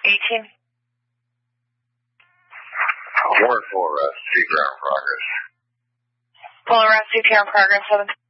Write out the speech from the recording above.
18. Warrant for arrest, CPR in progress. Full arrest, CPR in progress, 7.